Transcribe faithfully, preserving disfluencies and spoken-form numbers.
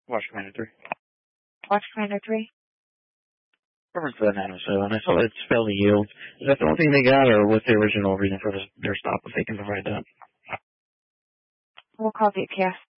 Watch Commander three. Watch Commander three. Reference to the nine oh seven. I saw it's failed to yield. Is that the only thing they got, or what's the original reason for this, their stop if they can provide that? We'll call the cast.